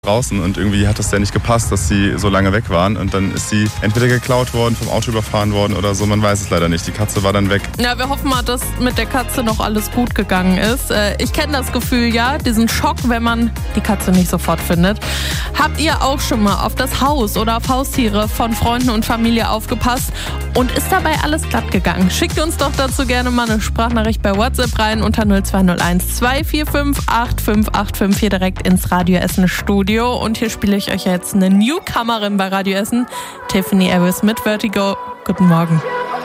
draußen und irgendwie hat das ja nicht gepasst, dass sie so lange weg waren und dann ist sie entweder geklaut worden, vom Auto überfahren worden oder so, man weiß es leider nicht. Die Katze war dann weg. Ja, wir hoffen mal, dass mit der Katze noch alles gut gegangen ist. Ich kenne das Gefühl, ja, diesen Schock, wenn man die Katze nicht sofort findet. Habt ihr auch schon mal auf das Haus oder auf Haustiere von Freunden und Familie aufgepasst und ist dabei alles glatt gegangen? Schickt uns doch dazu gerne mal eine Sprachnachricht bei WhatsApp rein unter 0201 245 8585 hier direkt ins Radio Essen Studio. Und hier spiele ich euch jetzt eine Newcomerin bei Radio Essen, Tiffany Elvis mit Vertigo. Guten Morgen.